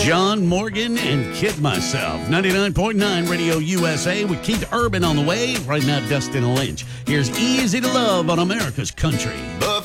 John Morgan and Kid Myself. 99.9 Radio USA with Keith Urban on the way. Right now, Dustin Lynch. Here's Easy to Love on America's Country.